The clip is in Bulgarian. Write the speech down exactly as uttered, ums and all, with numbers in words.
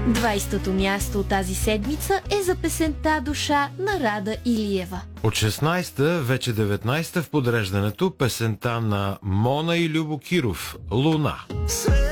двайсетото място тази седмица е за песента "Душа" на Рада Илиева. От шестнайсета, вече деветнайсета в подреждането, песента на Мона и Любо Киров "Луна".